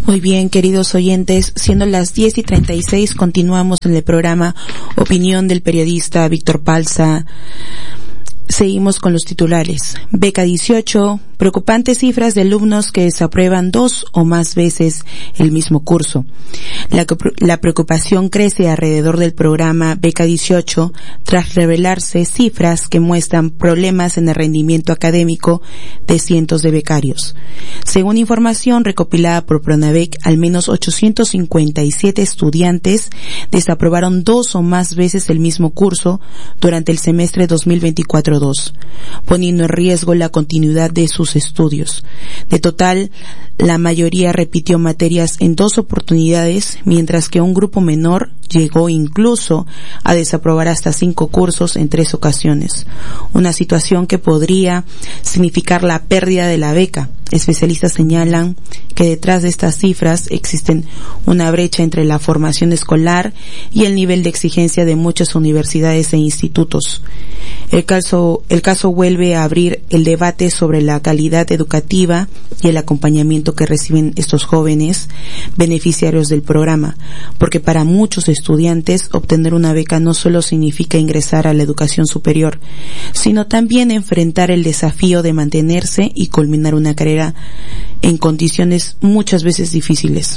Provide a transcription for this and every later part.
Muy bien, queridos oyentes, siendo las 10:36, continuamos en el programa Opinión del periodista Víctor Palza. Seguimos con los titulares. Beca 18, preocupantes cifras de alumnos que desaprueban 2 o más veces el mismo curso. La preocupación crece alrededor del programa Beca 18 tras revelarse cifras que muestran problemas en el rendimiento académico de cientos de becarios. Según información recopilada por Pronavec, al menos 857 estudiantes desaprobaron 2 o más veces el mismo curso durante el semestre 2024-2, poniendo en riesgo la continuidad de sus estudios. De total, la mayoría repitió materias en 2 oportunidades, mientras que un grupo menor llegó incluso a desaprobar hasta 5 cursos en 3 ocasiones. Una situación que podría significar la pérdida de la beca. Especialistas señalan que detrás de estas cifras existen una brecha entre la formación escolar y el nivel de exigencia de muchas universidades e institutos. El caso vuelve a abrir el debate sobre la calidad educativa y el acompañamiento que reciben estos jóvenes beneficiarios del programa, porque para muchos estudiantes obtener una beca no solo significa ingresar a la educación superior, sino también enfrentar el desafío de mantenerse y culminar una carrera en condiciones muchas veces difíciles.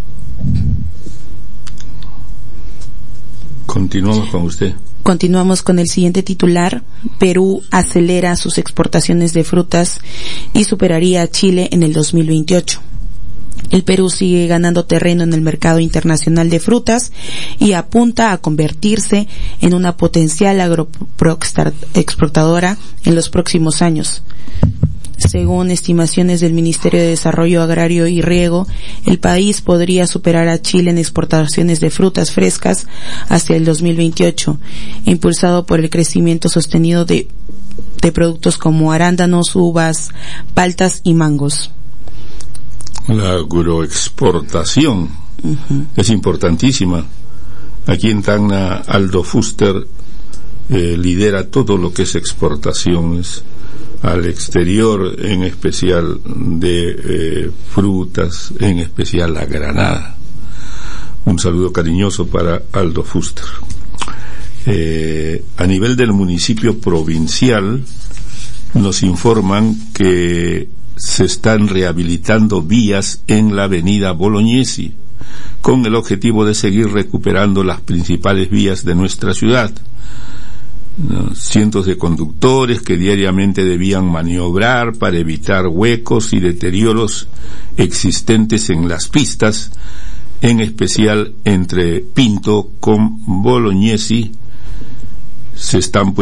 Continuamos con usted. Continuamos con el siguiente titular. Perú acelera sus exportaciones de frutas y superaría a Chile en el 2028. El Perú sigue ganando terreno en el mercado internacional de frutas y apunta a convertirse en una potencial agroexportadora en los próximos años. Según estimaciones del Ministerio de Desarrollo Agrario y Riego, el país podría superar a Chile en exportaciones de frutas frescas hacia el 2028, impulsado por el crecimiento sostenido de productos como arándanos, uvas, paltas y mangos. La agroexportación es importantísima. Aquí en Tacna, Aldo Fuster lidera todo lo que es exportaciones al exterior, en especial de frutas, en especial a Granada. Un saludo cariñoso para Aldo Fuster. A nivel del municipio provincial nos informan que se están rehabilitando vías en la avenida Bolognesi con el objetivo de seguir recuperando las principales vías de nuestra ciudad. Cientos de conductores que diariamente debían maniobrar para evitar huecos y deterioros existentes en las pistas, en especial entre Pinto con Bolognesi, se están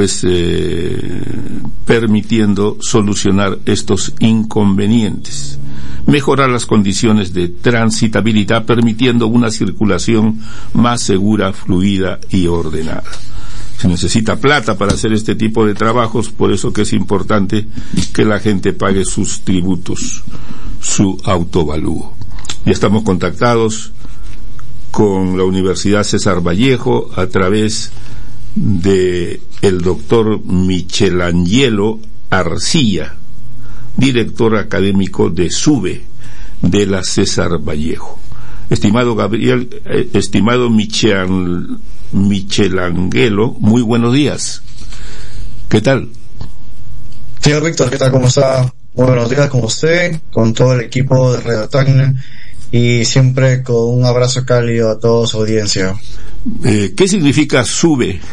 permitiendo solucionar estos inconvenientes, mejorar las condiciones de transitabilidad, permitiendo una circulación más segura, fluida y ordenada. Se necesita plata para hacer este tipo de trabajos, por eso que es importante que la gente pague sus tributos, su autovalúo. Ya estamos contactados con la Universidad César Vallejo a través de el doctor Michelangelo Arcilla, director académico de SUBE de la César Vallejo. Estimado Michelangelo, muy buenos días. ¿Qué tal? Señor Víctor, ¿qué tal? ¿Cómo está? Muy buenos días con usted, con todo el equipo de Radio Tacna y siempre con un abrazo cálido a toda su audiencia. ¿Qué significa SUBE?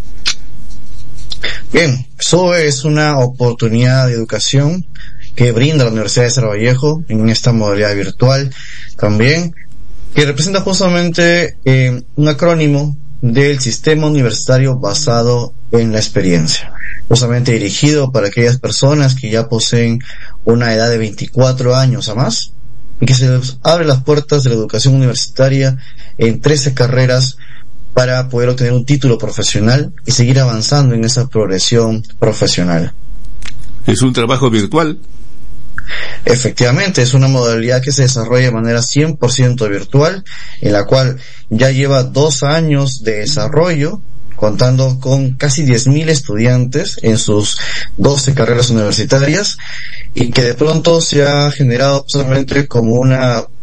Bien, SUBE es una oportunidad de educación que brinda la Universidad de César Vallejo en esta modalidad virtual también, que representa justamente un acrónimo del sistema universitario basado en la experiencia, justamente dirigido para aquellas personas que ya poseen una edad de 24 años a más y que se les abre las puertas de la educación universitaria en 13 carreras para poder obtener un título profesional y seguir avanzando en esa progresión profesional. ¿Es un trabajo virtual? Efectivamente, es una modalidad que se desarrolla de manera 100% virtual, en la cual ya lleva 2 años de desarrollo, contando con casi 10.000 estudiantes en sus 12 carreras universitarias, y que de pronto se ha generado solamente como una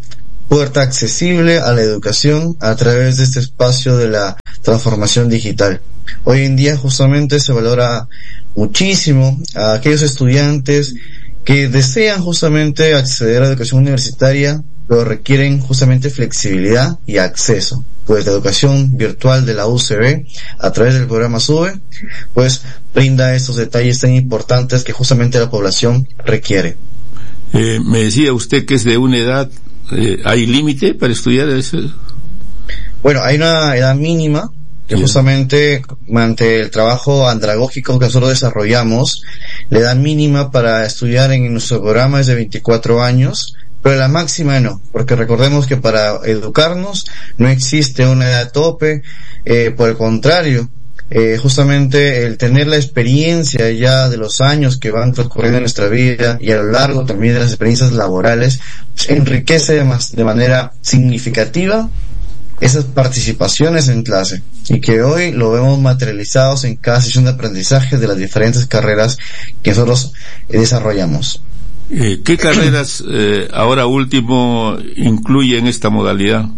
puerta accesible a la educación a través de este espacio de la transformación digital. Hoy en día justamente se valora muchísimo a aquellos estudiantes que desean justamente acceder a la educación universitaria, pero requieren justamente flexibilidad y acceso. Pues la educación virtual de la UCB, a través del programa SUBE, pues brinda estos detalles tan importantes que justamente la población requiere. Me decía usted que es de una edad, ¿hay límite para estudiar eso? Bueno, hay una edad mínima que justamente ante el trabajo andragógico que nosotros desarrollamos, la edad mínima para estudiar en nuestro programa es de 24 años, pero la máxima no, porque recordemos que para educarnos no existe una edad tope, por el contrario, justamente el tener la experiencia ya de los años que van transcurriendo en nuestra vida y a lo largo también de las experiencias laborales, pues, enriquece de manera significativa esas participaciones en clase, y que hoy lo vemos materializados en cada sesión de aprendizaje de las diferentes carreras que nosotros desarrollamos. ¿Qué carreras ahora último incluyen esta modalidad?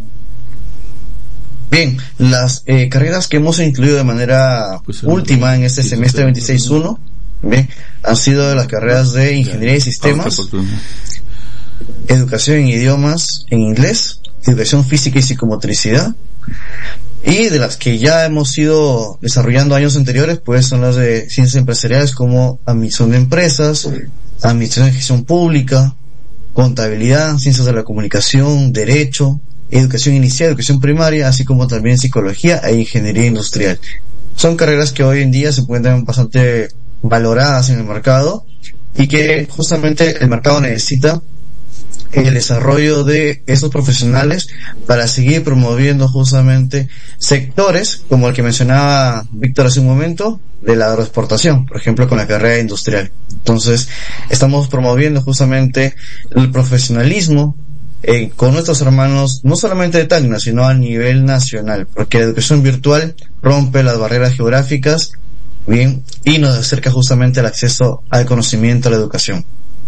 Bien, las carreras que hemos incluido de manera última en este semestre 26-1, bien, han sido las carreras de Ingeniería y Sistemas, Educación en Idiomas en Inglés, Educación Física y Psicomotricidad, y de las que ya hemos ido desarrollando años anteriores, pues son las de Ciencias Empresariales como Administración de Empresas, Administración de Gestión Pública, Contabilidad, Ciencias de la Comunicación, Derecho, Educación Inicial, Educación Primaria, así como también Psicología e Ingeniería Industrial. Son carreras que hoy en día se encuentran bastante valoradas en el mercado y que justamente el mercado necesita el desarrollo de estos profesionales para seguir promoviendo justamente sectores como el que mencionaba Víctor hace un momento, de la agroexportación, por ejemplo con la carrera industrial. Entonces estamos promoviendo justamente el profesionalismo con nuestros hermanos, no solamente de Tacna, sino a nivel nacional, porque la educación virtual rompe las barreras geográficas, bien, y nos acerca justamente al acceso al conocimiento, a la educación.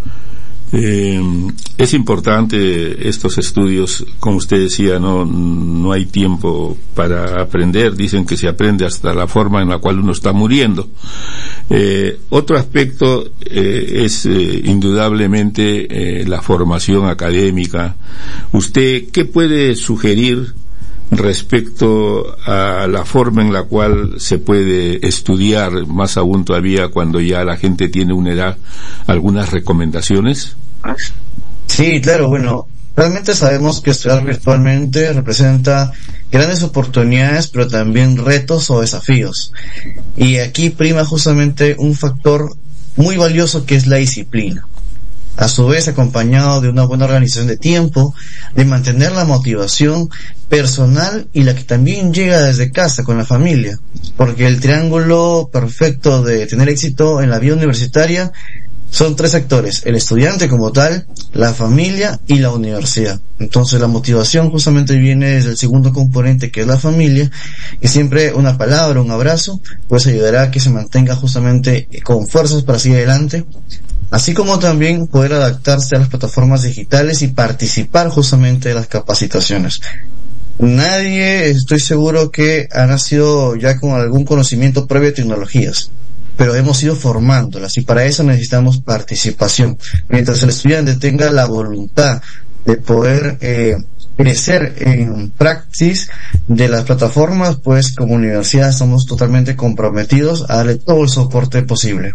Es importante estos estudios, como usted decía, no hay tiempo para aprender, dicen que se aprende hasta la forma en la cual uno está muriendo. Otro aspecto es indudablemente la formación académica. ¿Usted qué puede sugerir respecto a la forma en la cual se puede estudiar, más aún todavía cuando ya la gente tiene una edad, algunas recomendaciones? Sí, claro, bueno, realmente sabemos que estudiar virtualmente representa grandes oportunidades, pero también retos o desafíos. Y aquí prima justamente un factor muy valioso que es la disciplina. A su vez acompañado de una buena organización de tiempo, de mantener la motivación personal y la que también llega desde casa con la familia, porque el triángulo perfecto de tener éxito en la vida universitaria son tres actores: el estudiante como tal, la familia y la universidad. Entonces la motivación justamente viene desde el segundo componente, que es la familia, y siempre una palabra, un abrazo, pues ayudará a que se mantenga justamente con fuerzas para seguir adelante, así como también poder adaptarse a las plataformas digitales y participar justamente de las capacitaciones. Nadie, estoy seguro, que ha nacido ya con algún conocimiento previo de tecnologías, pero hemos ido formándolas, y para eso necesitamos participación. Mientras el estudiante tenga la voluntad de poder crecer en praxis de las plataformas, pues como universidad estamos totalmente comprometidos a darle todo el soporte posible.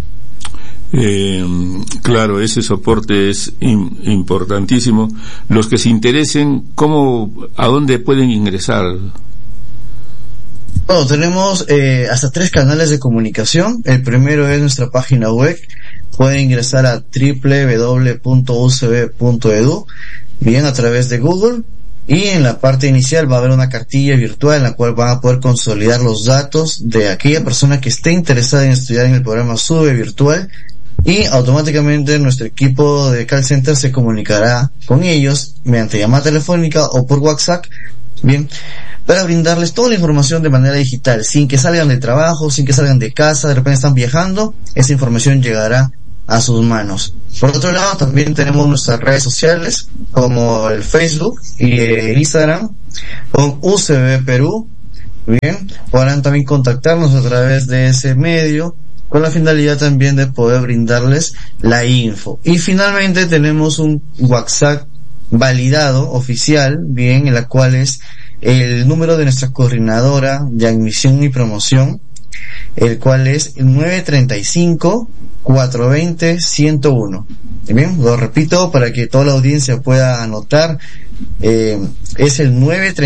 Claro, ese soporte es importantísimo. Los que se interesen, ¿a dónde pueden ingresar? Bueno, tenemos hasta 3 canales de comunicación. El primero es nuestra página web. Pueden ingresar a www.ucb.edu, bien, a través de Google, y en la parte inicial va a haber una cartilla virtual en la cual van a poder consolidar los datos de aquella persona que esté interesada en estudiar en el programa SUBE virtual, y automáticamente nuestro equipo de call center se comunicará con ellos mediante llamada telefónica o por WhatsApp, bien, para brindarles toda la información de manera digital, sin que salgan de trabajo, sin que salgan de casa, de repente están viajando, esa información llegará a sus manos. Por otro lado, también tenemos nuestras redes sociales como el Facebook y Instagram con UCB Perú. Bien, podrán también contactarnos a través de ese medio con la finalidad también de poder brindarles la info. Y finalmente tenemos un WhatsApp validado, oficial, bien, en la cual es el número de nuestra coordinadora de admisión y promoción, el cual es 935-420-101. Bien, lo repito para que toda la audiencia pueda anotar, es el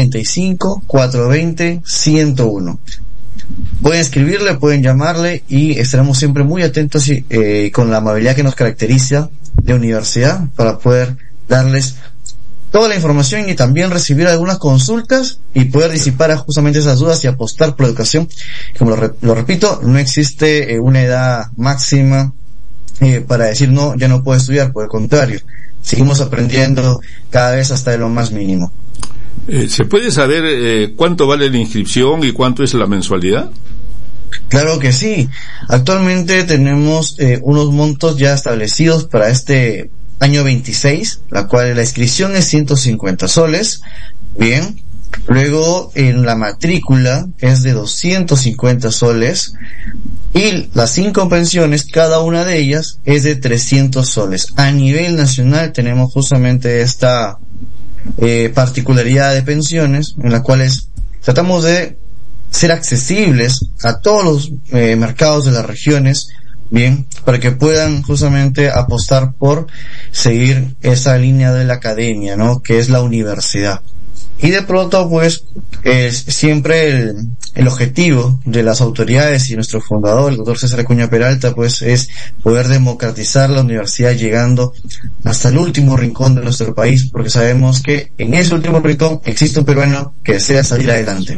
935-420-101. Pueden escribirle, pueden llamarle y estaremos siempre muy atentos y con la amabilidad que nos caracteriza de universidad para poder darles toda la información y también recibir algunas consultas y poder disipar justamente esas dudas y apostar por la educación. Como lo repito, no existe una edad máxima para decir no, ya no puedo estudiar, por el contrario, seguimos aprendiendo cada vez hasta de lo más mínimo. ¿Se puede saber cuánto vale la inscripción y cuánto es la mensualidad? Claro que sí. Actualmente tenemos unos montos ya establecidos para este año 26, la cual la inscripción es 150 soles. Bien. Luego en la matrícula es de 250 soles y las 5 pensiones, cada una de ellas es de 300 soles. A nivel nacional tenemos justamente esta particularidad de pensiones en las cuales tratamos de ser accesibles a todos los mercados de las regiones, bien, para que puedan justamente apostar por seguir esa línea de la academia, ¿no? Que es la universidad. Y de pronto, pues, siempre el objetivo de las autoridades y nuestro fundador, el doctor César Acuña Peralta, pues, es poder democratizar la universidad llegando hasta el último rincón de nuestro país, porque sabemos que en ese último rincón existe un peruano que desea salir adelante.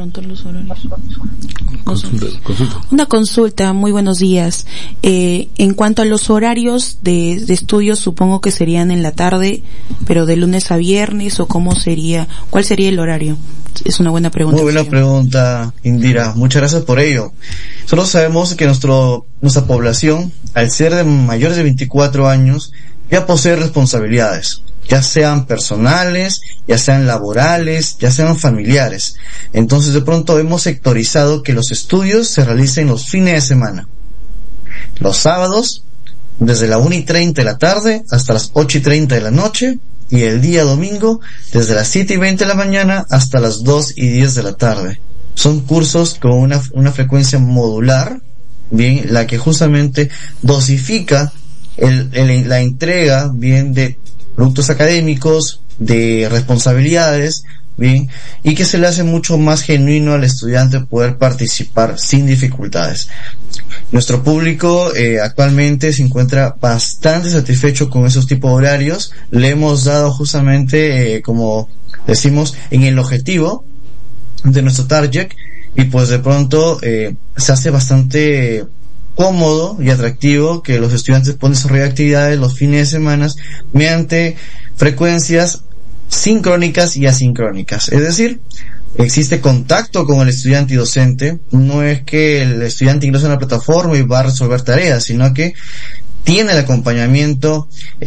Una consulta, muy buenos días. En cuanto a los horarios de estudios, supongo que serían en la tarde, pero de lunes a viernes, o cómo sería, ¿cuál sería el horario? Es una buena pregunta. Muy buena pregunta, Indira. Muchas gracias por ello. Solo sabemos que nuestra población, al ser de mayores de 24 años, ya posee responsabilidades, ya sean personales, ya sean laborales, ya sean familiares. Entonces, de pronto hemos sectorizado que los estudios se realicen los fines de semana. Los sábados, desde la 1:30 de la tarde hasta las 8:30 de la noche, y el día domingo desde las 7:20 de la mañana hasta las 2:10 de la tarde. Son cursos con una frecuencia modular, bien, la que justamente dosifica la entrega, bien, de productos académicos, de responsabilidades, bien, y que se le hace mucho más genuino al estudiante poder participar sin dificultades. Nuestro público actualmente se encuentra bastante satisfecho con esos tipos de horarios. Le hemos dado justamente, como decimos, en el objetivo de nuestro target, y pues de pronto se hace bastante cómodo y atractivo que los estudiantes puedan desarrollar actividades los fines de semana mediante frecuencias sincrónicas y asincrónicas. Es decir, existe contacto con el estudiante y docente. No es que el estudiante ingresa en la plataforma y va a resolver tareas, sino que tiene el acompañamiento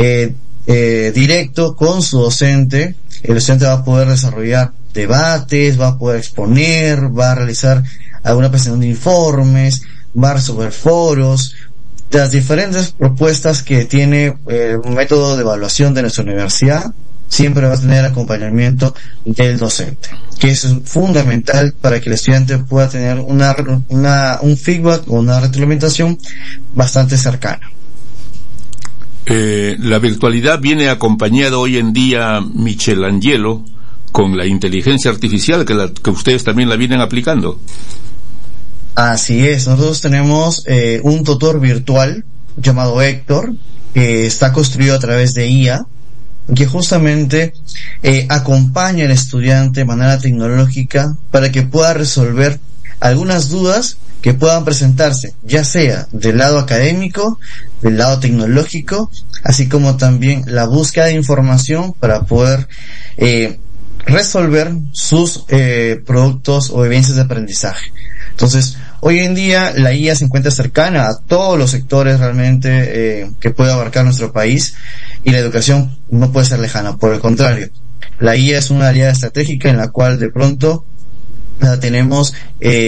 directo con su docente. El estudiante va a poder desarrollar debates, va a poder exponer, va a realizar alguna presentación de informes, va a resolver foros, las diferentes propuestas que tiene el método de evaluación de nuestra universidad. Siempre va a tener acompañamiento del docente, que eso es fundamental para que el estudiante pueda tener un feedback o una retroalimentación bastante cercana. La virtualidad viene acompañada hoy en día, Michelangelo, con la inteligencia artificial que ustedes también la vienen aplicando. Así es, nosotros tenemos un tutor virtual llamado Héctor, que está construido a través de IA, que justamente acompaña al estudiante de manera tecnológica para que pueda resolver algunas dudas que puedan presentarse, ya sea del lado académico, del lado tecnológico, así como también la búsqueda de información para poder resolver sus productos o evidencias de aprendizaje. Entonces, Hoy en día la IA se encuentra cercana a todos los sectores realmente que puede abarcar nuestro país, y la educación no puede ser lejana, por el contrario. La IA es una aliada estratégica en la cual de pronto la tenemos